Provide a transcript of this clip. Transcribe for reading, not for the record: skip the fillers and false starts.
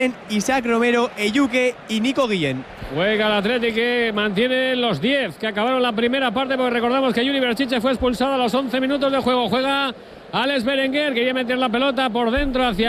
Isaac Romero, Eyuke y Nico Guillén. Juega el Athletic, que mantiene los 10 que acabaron la primera parte, porque recordamos que Juni Berchiche fue expulsado a los 11 minutos de juego. Juega Alex Berenguer, quería meter la pelota por dentro hacia